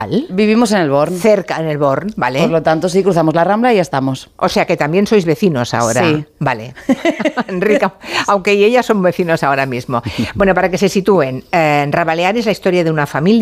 Vivimos en el Born. Cerca, en el Born, ¿vale? Por lo tanto, sí, cruzamos la Rambla y ya estamos. O sea que también sois vecinos ahora. Sí. Vale. Enrique, aunque y ella son vecinos ahora mismo. Bueno, para que se sitúen, en Rabalear es la historia de una familia